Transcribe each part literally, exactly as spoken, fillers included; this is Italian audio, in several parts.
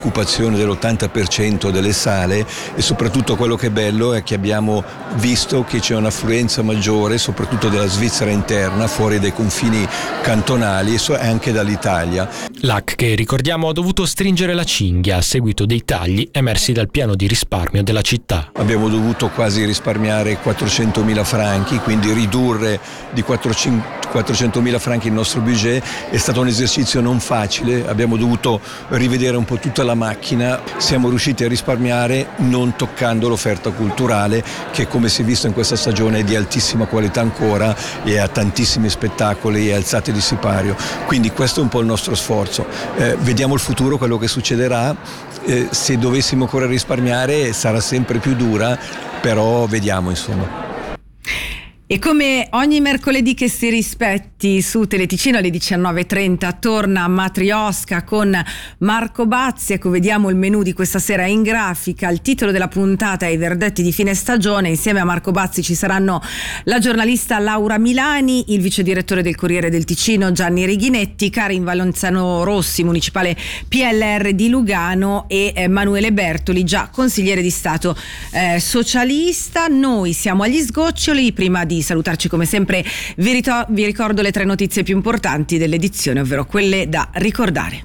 occupazione dell'ottanta per cento delle sale, e soprattutto quello che è bello è che abbiamo visto che c'è un'affluenza maggiore soprattutto dalla Svizzera interna, fuori dai confini cantonali e anche dall'Italia. L'A C, che ricordiamo ha dovuto stringere la cinghia a seguito dei tagli emersi dal piano di risparmio della città. Abbiamo dovuto quasi risparmiare quattrocentomila franchi, quindi ridurre di quattrocentomila franchi il nostro budget. È stato un esercizio non facile, abbiamo dovuto rivedere un po' tutta la macchina. Siamo riusciti a risparmiare non toccando l'offerta culturale, che come si è visto in questa stagione è di altissima qualità ancora e ha tantissimi spettacoli e alzate di sipario, quindi questo è un po' il nostro sforzo. Eh, vediamo il futuro, quello che succederà. Eh, se dovessimo ancora risparmiare sarà sempre più dura, però vediamo insomma. E come ogni mercoledì che si rispetti, su Teleticino alle diciannove e trenta torna Matrioska con Marco Bazzi. Ecco, vediamo il menù di questa sera in grafica. Il titolo della puntata è I verdetti di fine stagione. Insieme a Marco Bazzi ci saranno la giornalista Laura Milani, il vice direttore del Corriere del Ticino Gianni Righinetti, Karin Valenzano Rossi, municipale P L R di Lugano, e eh, Manuele Bertoli, già consigliere di Stato eh, socialista. Noi siamo agli sgoccioli. Prima di salutarci, come sempre, vi, rito- vi ricordo le tre notizie più importanti dell'edizione, ovvero quelle da ricordare.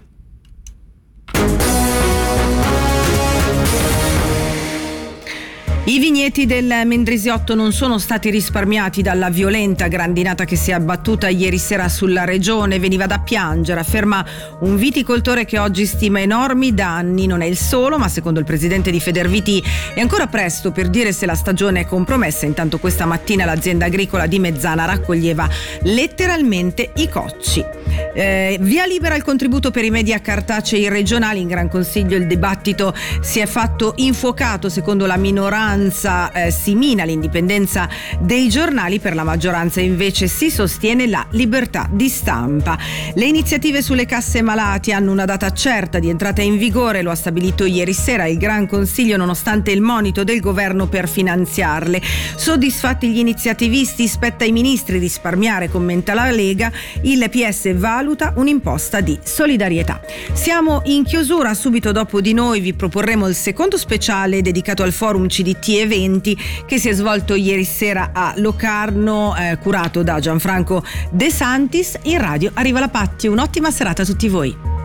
I vigneti del Mendrisiotto non sono stati risparmiati dalla violenta grandinata che si è abbattuta ieri sera sulla regione. Veniva da piangere, afferma un viticoltore che oggi stima enormi danni. Non è il solo, ma secondo il presidente di Federviti è ancora presto per dire se la stagione è compromessa. Intanto questa mattina l'azienda agricola di Mezzana raccoglieva letteralmente i cocci. Eh, via libera il contributo per i media cartacei regionali. In Gran Consiglio il dibattito si è fatto infuocato. Secondo la minoranza eh, si mina l'indipendenza dei giornali, per la maggioranza invece si sostiene la libertà di stampa. Le iniziative sulle casse malati hanno una data certa di entrata in vigore, lo ha stabilito ieri sera il Gran Consiglio nonostante il monito del governo per finanziarle. Soddisfatti gli iniziativisti, spetta ai ministri risparmiare, commenta la Lega. Il P S valuta un'imposta di solidarietà. Siamo in chiusura, subito dopo di noi vi proporremo il secondo speciale dedicato al forum C D T Eventi che si è svolto ieri sera a Locarno, eh, curato da Gianfranco De Santis. In radio arriva la Patti, un'ottima serata a tutti voi.